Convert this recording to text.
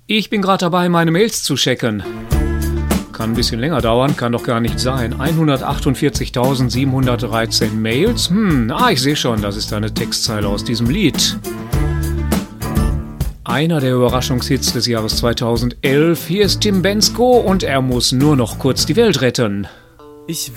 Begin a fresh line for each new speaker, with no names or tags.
Ich bin gerade dabei, meine Mails zu checken. Kann ein bisschen länger dauern, kann doch gar nicht sein. 148.713 Mails? Ich sehe schon, das ist eine Textzeile aus diesem Lied. Einer der Überraschungshits des Jahres 2011. Hier ist Tim Bendzko und er muss nur noch kurz die Welt retten.
Ich